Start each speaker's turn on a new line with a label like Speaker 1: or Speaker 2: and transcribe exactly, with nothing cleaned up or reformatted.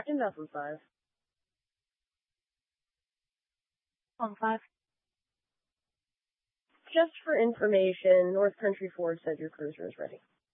Speaker 1: Inbound from five.
Speaker 2: On five.
Speaker 1: Just for information, North Country four said your cruiser is ready.